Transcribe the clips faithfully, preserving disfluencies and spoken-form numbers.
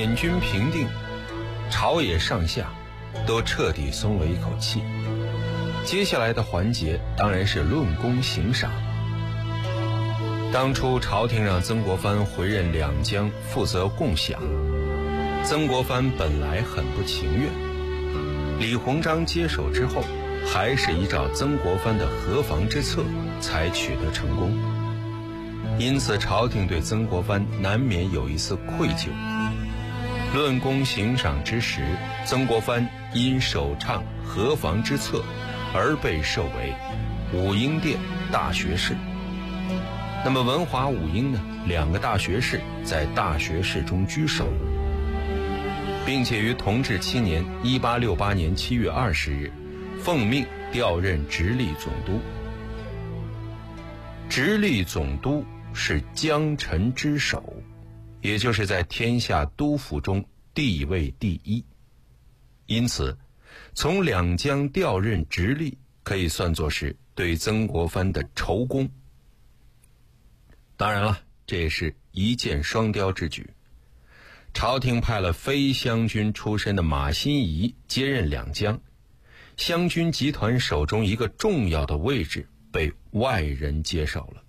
捻军平定，朝野上下都彻底松了一口气。接下来的环节当然是论功行赏。当初朝廷让曾国藩回任两江，负责供饷，曾国藩本来很不情愿，李鸿章接手之后，还是依照曾国藩的河防之策才取得成功。因此朝廷对曾国藩难免有一丝愧疚。论功行赏之时，曾国藩因首倡河防之策而被授为武英殿大学士。那么文华武英呢，两个大学士在大学士中居首，并且于同治七年一八六八年七月二十日奉命调任直隶总督。直隶总督是江臣之首，也就是在天下督府中地位第一。因此从两江调任直隶可以算作是对曾国藩的酬功。当然了，这也是一箭双雕之举。朝廷派了非湘军出身的马新贻接任两江，湘军集团手中一个重要的位置被外人接手了。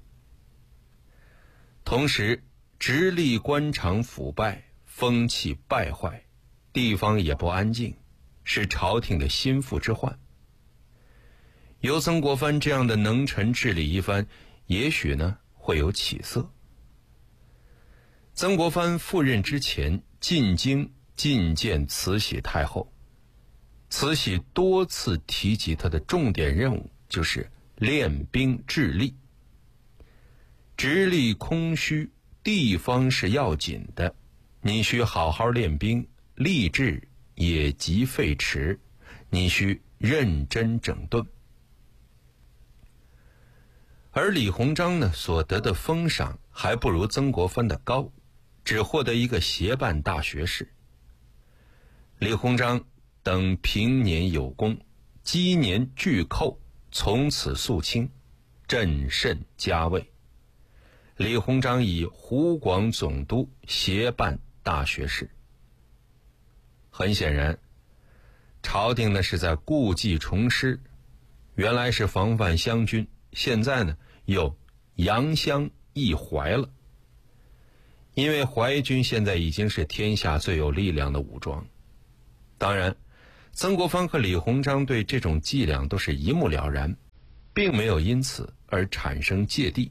同时直隶官场腐败，风气败坏，地方也不安静，是朝廷的心腹之患。由曾国藩这样的能臣治理一番，也许呢会有起色。曾国藩赴任之前进京觐见慈禧太后，慈禧多次提及他的重点任务就是练兵治吏。直隶空虚，地方是要紧的，你需好好练兵，吏治也极废弛，你需认真整顿。而李鸿章呢，所得的封赏还不如曾国藩的高，只获得一个协办大学士。李鸿章等平年有功，积年巨寇，从此肃清，朕甚加位。李鸿章以湖广总督协办大学士。很显然，朝廷呢是在故技重施，原来是防范湘军，现在呢又扬湘一淮了。因为淮军现在已经是天下最有力量的武装。当然，曾国藩和李鸿章对这种伎俩都是一目了然，并没有因此而产生芥蒂。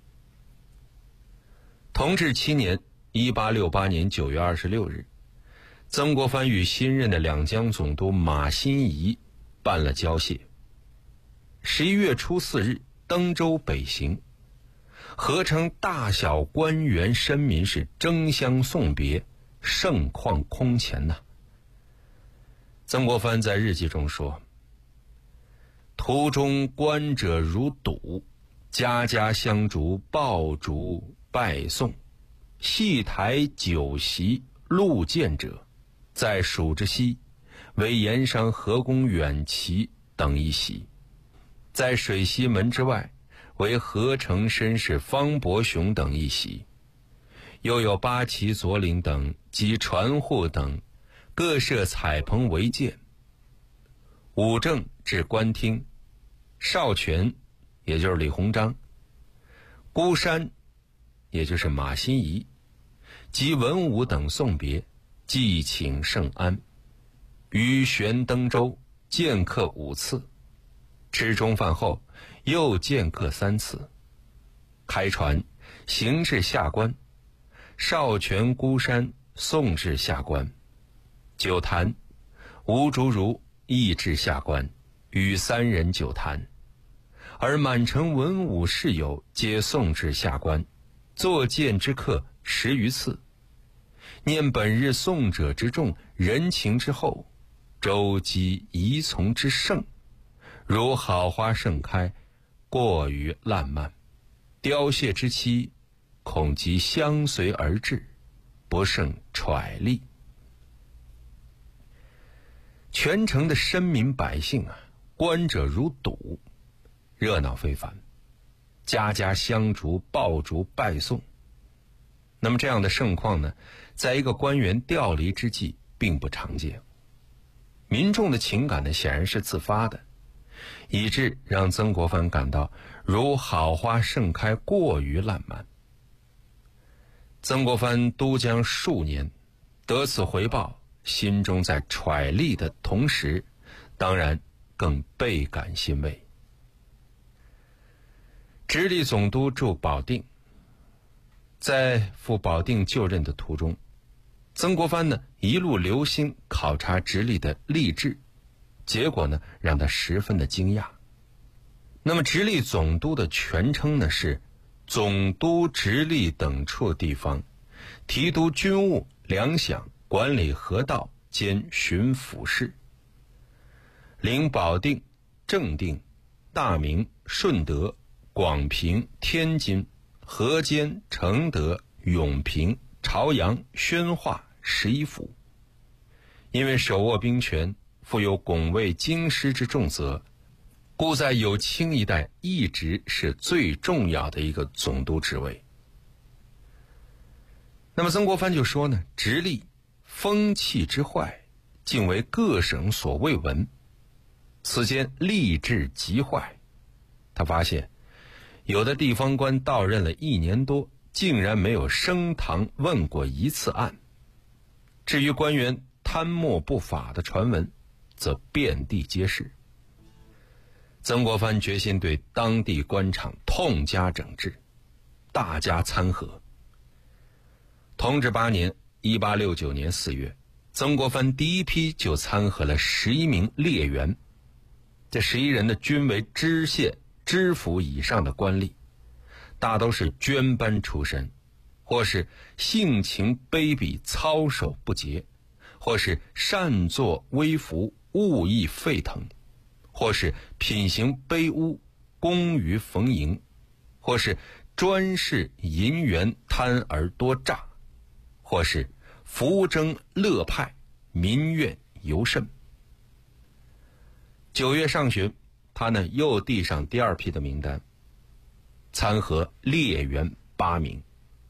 同治七年一八六八年九月二十六日，曾国藩与新任的两江总督马新贻办了交谢。十一月初四日登州北行，河城大小官员绅民是争相送别，盛况空前呐、啊。曾国藩在日记中说：途中观者如堵，家家香烛爆竹拜送，戏台酒席路见者，在蜀之西为盐商河公远旗等一席，在水西门之外为河城绅士方伯雄等一席，又有八旗左领等及船户等各设彩棚为鉴。武正至官厅，少荃也就是李鸿章，孤山也就是马新贻及文武等送别，祭请圣安。于旋登州见客五次，吃中饭后又见客三次。开船行至下关，少荃孤山送至下关。酒坛，吴竹如亦至下关，与三人酒坛。而满城文武士友皆送至下关，作见之客十余次。念本日送者之众，人情之厚，周姬仪从之盛，如好花盛开，过于烂漫。凋谢之期，恐即相随而至，不胜揣力。全城的绅民百姓啊，观者如堵，热闹非凡，家家香烛爆竹拜送。 那么这样的盛况呢，在一个官员调离之际并不常见。民众的情感呢，显然是自发的，以致让曾国藩感到如好花盛开，过于烂漫。曾国藩都江数年，得此回报，心中在揣力的同时，当然更倍感欣慰。直隶总督驻保定，在赴保定就任的途中，曾国藩呢一路留心考察直隶的吏治，结果呢让他十分的惊讶。那么直隶总督的全称呢是总督直隶等处地方，提督军务、粮饷、管理河道兼巡抚事，领保定、正定、大名、顺德、广平、天津、河间、承德、永平、朝阳、宣化十一府。因为手握兵权，负有拱卫京师之重责，故在有清一代一直是最重要的一个总督职位。那么曾国藩就说呢，直隶风气之坏，竟为各省所未闻，此间吏治极坏。他发现有的地方官到任了一年多，竟然没有升堂问过一次案。至于官员贪墨不法的传闻，则遍地皆是。曾国藩决心对当地官场痛加整治，大加参合。同治八年一八六九年四月，曾国藩第一批就参合了十一名列员，这十一人呢均为知县、知府以上的官吏，大都是捐班出身，或是性情卑鄙、操守不洁，或是擅作威服、物意沸腾，或是品行卑污、工于逢迎，或是专事银元、贪而多诈，或是扶征乐派，民怨尤甚。九月上旬，他呢又递上第二批的名单，参合列员八名。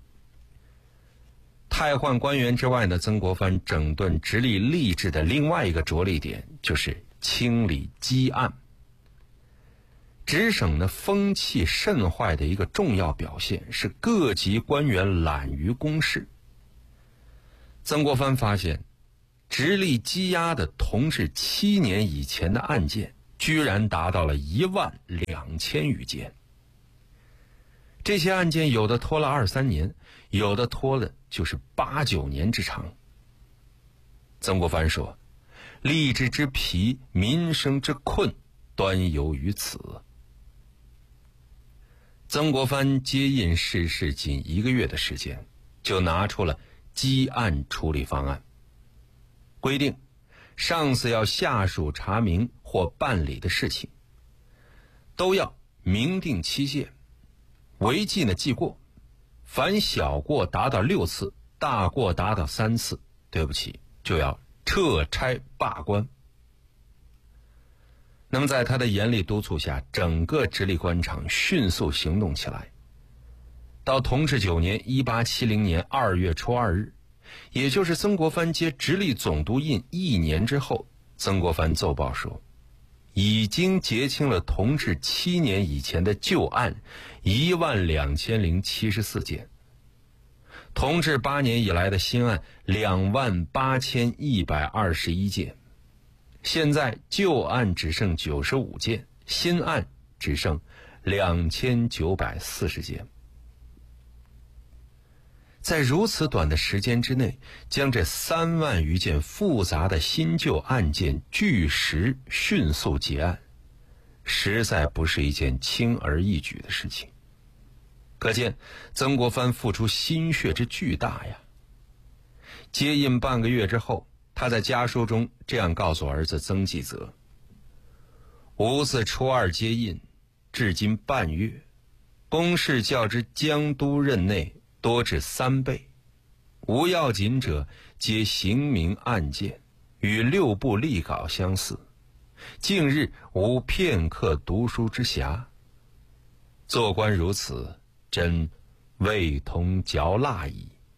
汰换官员之外呢，曾国藩整顿直隶吏治的另外一个着力点就是清理积案。直省呢风气甚坏的一个重要表现是各级官员懒于公事。曾国藩发现，直隶积压的同治七年以前的案件，居然达到了一万两千余件。这些案件有的拖了二三年，有的拖了就是八九年之长。曾国藩说，吏治之疲，民生之困，端由于此。曾国藩接任逝世仅一个月的时间，就拿出了积案处理方案，规定上司要下属查明或办理的事情，都要明定期限，违纪呢记过，凡小过达到六次，大过达到三次，对不起，就要撤差罢官。那么在他的严厉督促下，整个直隶官场迅速行动起来。到同治九年一八七零年二月初二日，也就是曾国藩接直隶总督印一年之后，曾国藩奏报说，已经结清了同治七年以前的旧案一万两千零七十四件，同治八年以来的新案两万八千一百二十一件，现在旧案只剩九十五件，新案只剩两千九百四十件。在如此短的时间之内，将这三万余件复杂的新旧案件据实迅速结案，实在不是一件轻而易举的事情。可见曾国藩付出心血之巨大呀。接印半个月之后，他在家书中这样告诉儿子曾纪泽，吾自初二接印，至今半月，公事较之江都任内多至三倍，无要紧者皆刑名案件，与六部例稿相似，近日无片刻读书之暇。做官如此，真味同嚼蜡矣。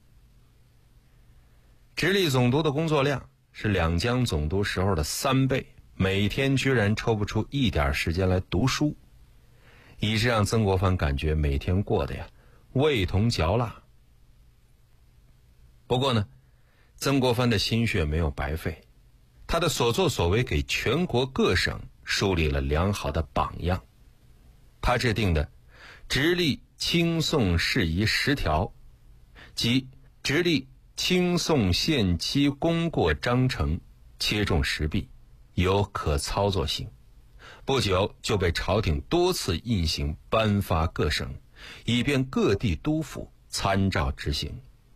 直隶总督的工作量是两江总督时候的三倍，每天居然抽不出一点时间来读书，以致让曾国藩感觉每天过得呀味同嚼蜡。不过呢，曾国藩的心血没有白费，他的所作所为给全国各省树立了良好的榜样。他制定的直隶清宋事宜十条及直隶清宋限期功过章程切中时弊，有可操作性，不久就被朝廷多次印行颁发各省，以便各地督抚参照执行。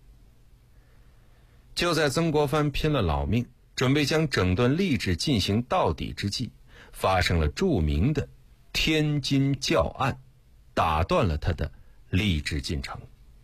就在曾国藩拼了老命准备将整顿吏治进行到底之际，发生了著名的天津教案，打断了他的吏治进程。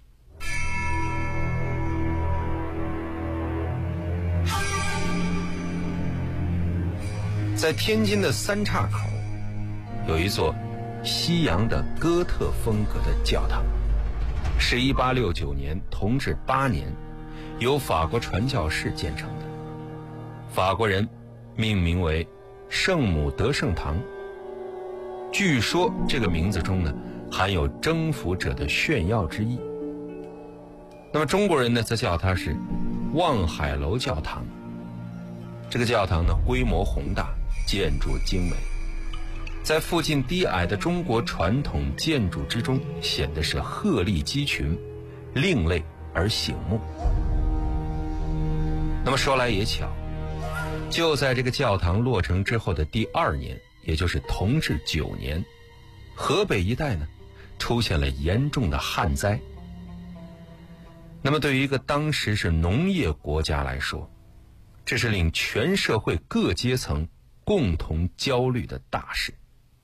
在天津的三岔口有一座西洋的哥特风格的教堂，是一八六九年同治八年由法国传教士建成的，法国人命名为圣母德圣堂。据说这个名字中呢含有征服者的炫耀之意。那么中国人呢则叫它是望海楼教堂。这个教堂呢规模宏大，建筑精美，在附近低矮的中国传统建筑之中显得是鹤立鸡群，另类而醒目。那么说来也巧，就在这个教堂落成之后的第二年，也就是同治九年，河北一带呢出现了严重的旱灾。那么对于一个当时是农业国家来说，这是令全社会各阶层共同焦虑的大事。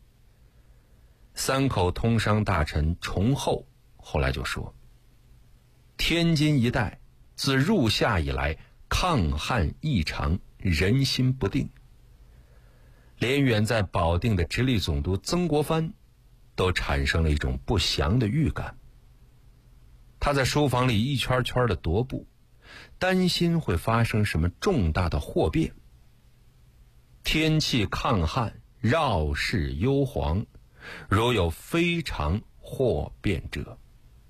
三口通商大臣崇厚后来就说，天津一带自入夏以来抗旱异常，人心不定，连远在保定的直隶总督曾国藩都产生了一种不祥的预感。他在书房里一圈圈的踱步，担心会发生什么重大的祸变。天气抗旱，绕世忧惶，如有非常祸变者。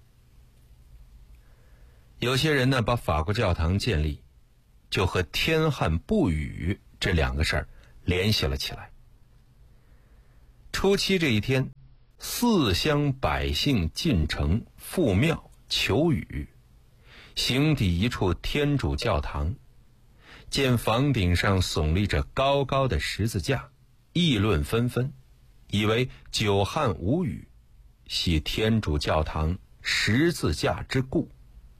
有些人呢把法国教堂建立就和天旱不雨这两个事儿联系了起来。初七这一天，四乡百姓进城赴庙求雨，行抵一处天主教堂，见房顶上耸立着高高的十字架，议论纷纷，以为久旱无雨，系天主教堂十字架之故。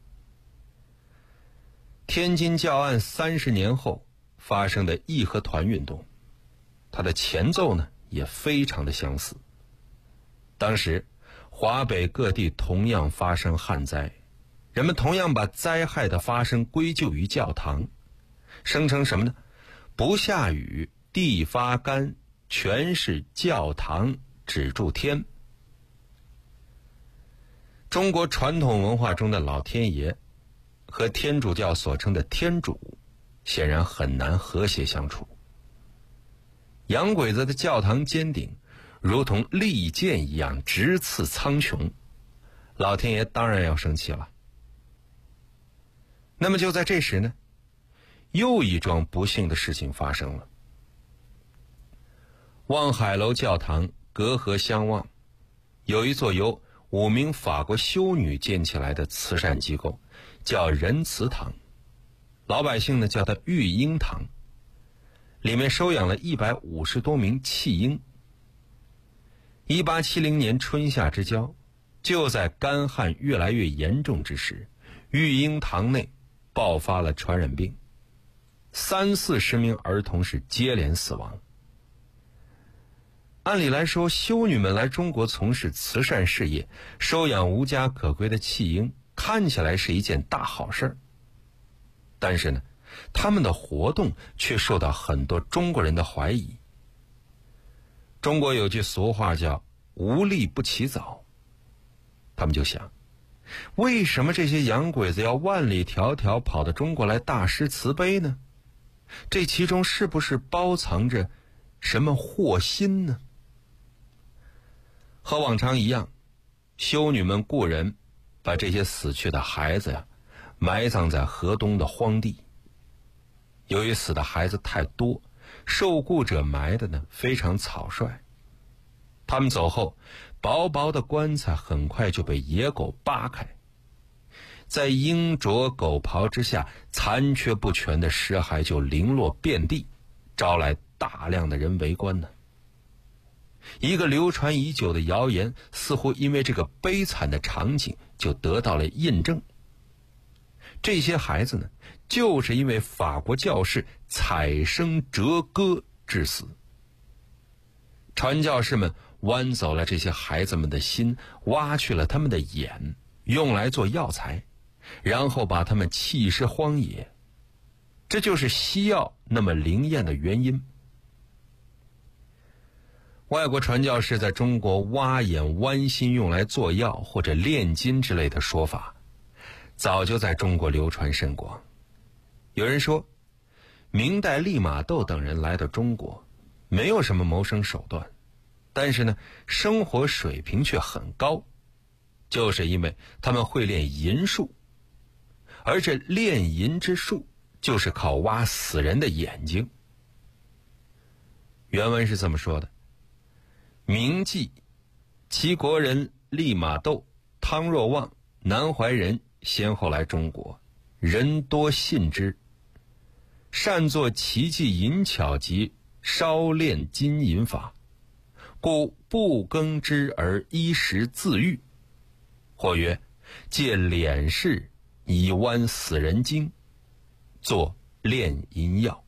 天津教案三十年后发生的义和团运动，它的前奏呢也非常的相似。当时华北各地同样发生旱灾，人们同样把灾害的发生归咎于教堂，声称什么呢？不下雨，地发干，全是教堂止住天。中国传统文化中的老天爷和天主教所称的天主显然很难和谐相处。洋鬼子的教堂尖顶如同利剑一样直刺苍穹，老天爷当然要生气了。那么就在这时呢，又一桩不幸的事情发生了。望海楼教堂隔河相望，有一座由五名法国修女建起来的慈善机构，叫仁慈堂，老百姓呢叫它育婴堂，里面收养了一百五十多名弃婴。一八七零年春夏之交，就在干旱越来越严重之时，育婴堂内爆发了传染病，三四十名儿童是接连死亡。按理来说，修女们来中国从事慈善事业，收养无家可归的弃婴，看起来是一件大好事。但是呢，他们的活动却受到很多中国人的怀疑。中国有句俗话叫无利不起早，他们就想， 为什么这些洋鬼子要万里迢迢跑到中国来大施慈悲呢？这其中是不是包藏着什么祸心呢？和往常一样，修女们雇人把这些死去的孩子呀埋葬在河东的荒地。由于死的孩子太多，受雇者埋的呢非常草率，他们走后，薄薄的棺材很快就被野狗扒开，在鹰啄狗刨之下，残缺不全的尸骸就零落遍地，招来大量的人围观呢。一个流传已久的谣言似乎因为这个悲惨的场景就得到了印证。这些孩子呢，就是因为法国教士采生折割致死。传教士们剜走了这些孩子们的心，挖去了他们的眼，用来做药材，然后把他们弃尸荒野。这就是西药那么灵验的原因。外国传教士在中国挖眼剜心用来做药或者炼金之类的说法，早就在中国流传甚广。有人说，明代利玛窦等人来到中国，没有什么谋生手段，但是呢，生活水平却很高，就是因为他们会炼银术，而这炼银之术就是靠挖死人的眼睛。原文是这么说的：明记齐国人利玛窦、汤若望、南怀仁先后来中国，人多信之，善作奇技淫巧及烧炼金银法，故不耕之而衣食自愈。或曰，借敛士以剜死人精，作炼银药。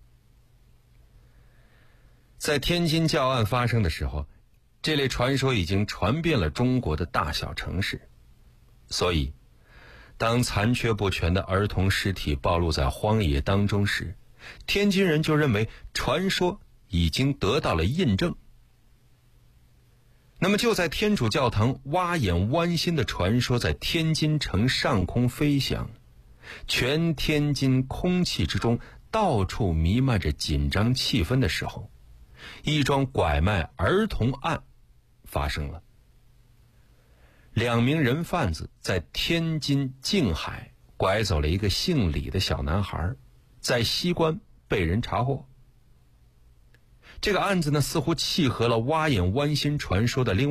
在天津教案发生的时候，这类传说已经传遍了中国的大小城市，所以当残缺不全的儿童尸体暴露在荒野当中时，天津人就认为传说已经得到了印证。那么就在天主教堂挖眼剜心的传说在天津城上空飞翔，全天津空气之中到处弥漫着紧张气氛的时候，一桩拐卖儿童案发生了。两名人贩子在天津静海拐走了一个姓李的小男孩，在西关被人查获。这个案子呢，似乎契合了挖眼剜心传说的另